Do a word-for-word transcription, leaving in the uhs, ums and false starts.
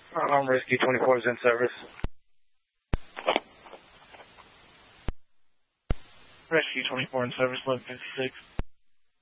Um, Rescue twenty-four is in service. Rescue twenty-four in service, eleven fifty-six.